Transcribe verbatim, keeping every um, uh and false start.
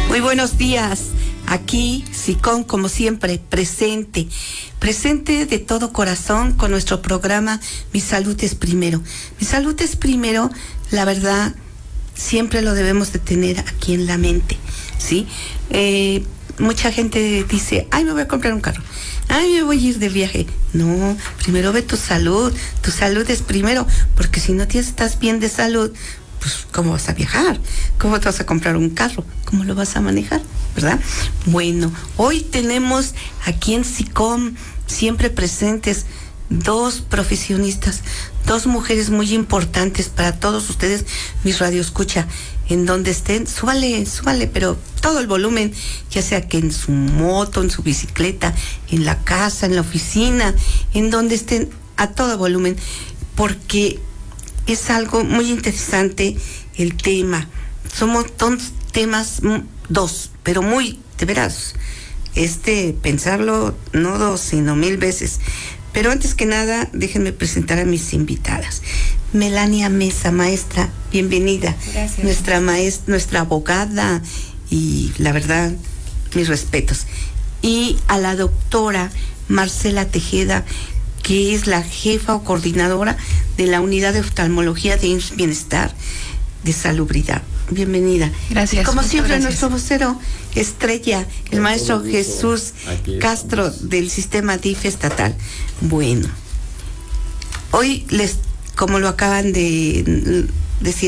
Muy buenos días. Aquí, SICOM, como siempre, presente. Presente de todo corazón con nuestro programa Mi Salud es Primero. Mi Salud es Primero, la verdad, siempre lo debemos de tener aquí en la mente, ¿sí? Eh, mucha gente dice, ay, me voy a comprar un carro. Ay, me voy a ir de viaje. No, primero ve tu salud. Tu salud es primero, porque si no estás bien de salud, pues, ¿cómo vas a viajar? ¿Cómo te vas a comprar un carro? ¿Cómo lo vas a manejar? ¿Verdad? Bueno, hoy tenemos aquí en SICOM, siempre presentes, dos profesionistas, dos mujeres muy importantes para todos ustedes, mis radioescucha, en donde estén, súbale, súbale, pero todo el volumen, ya sea que en su moto, en su bicicleta, en la casa, en la oficina, en donde estén, a todo volumen, porque es algo muy interesante el tema. Somos dos temas, dos, pero muy, de veras, este, pensarlo, no dos, sino mil veces. Pero antes que nada, déjenme presentar a mis invitadas. Melania Mesa, maestra, bienvenida. Gracias. Nuestra maestra, nuestra abogada, y la verdad, mis respetos. Y a la doctora Marcela Tejeda, que es la jefa o coordinadora de la Unidad de Oftalmología de I M S S Bienestar de Salubridad. Bienvenida. Gracias. Y como muchas siempre, gracias. nuestro vocero estrella, el Con maestro todo gusto. Jesús Aquí Castro estamos. del sistema D I F estatal. Bueno, hoy les, como lo acaban de decir,